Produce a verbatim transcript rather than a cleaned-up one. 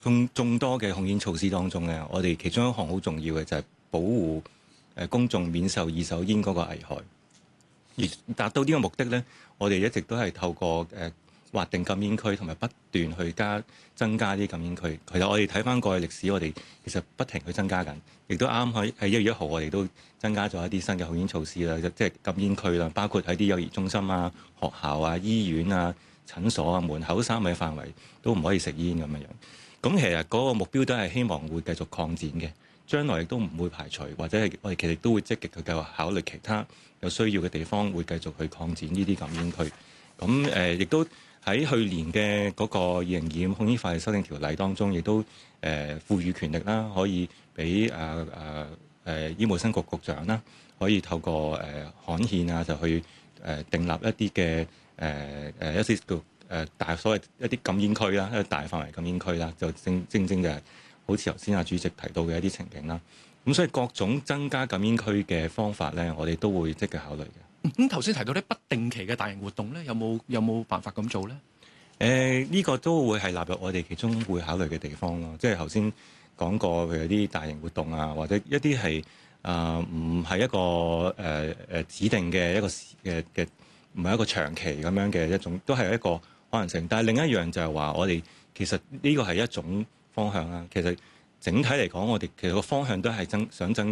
眾眾多嘅控煙措施當中咧，我哋其中一項好重要嘅就係保護誒公眾免受二手煙嗰個危害。而達到呢個目的咧，我哋一直都係透過誒劃定禁煙區，同埋不斷去加增加啲禁煙區。其實我哋睇翻過去歷史，我哋其實不停去增加緊，亦都啱喺喺一月一號，我哋都增加咗一啲新嘅控煙措施啦，即係禁煙區啦，包括喺啲幼兒中心啊、學校啊、醫院啊、診所啊、門口三米範圍都唔可以食煙咁樣樣。咁其實嗰個目標都係希望會繼續擴展嘅，將來亦都唔會排除，或者係我哋其實都會積極去繼續考慮其他有需要嘅地方，會繼續去擴展呢啲禁煙區。咁誒，亦都喺去年嘅嗰個二零二五控煙法例修訂條例當中，亦都誒賦予權力啦，可以俾誒誒誒醫務生局局長啦，可以透過誒刊憲啊，就去誒訂立一啲嘅誒誒一啲叫誒大所謂一啲禁煙區啦，一個大範圍禁煙區啦，就正正正就係好似頭先阿主席提到嘅一啲情景啦。咁所以各種增加禁煙區嘅方法咧，我哋都會積極考慮嘅。 咁頭先提到啲不定期嘅大型活動咧，有冇有冇辦法咁做咧？誒、 呃，呢、這個都會係納入我哋其中會考慮嘅地方咯。即係頭先講過，譬如啲大型活動啊，或者一啲係啊唔係一個誒誒、呃、指定嘅一個嘅嘅，唔係一個長期咁樣嘅一種，都係一個可能性。但係另一樣就係話，我哋其實呢個係一種方向啦。其實整體嚟講，我哋其實個方向都係增想增。